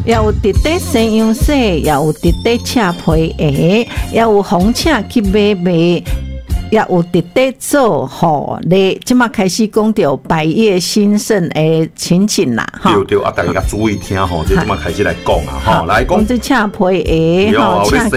也有直底西洋洗，也有直底赤皮鞋，也有红赤去买卖，也有直底做吼咧。即马开始讲到百业兴盛的情景啦，哈。 对对啊，大家注意听吼，即马开始来讲啊，吼，来讲这赤皮鞋吼，赤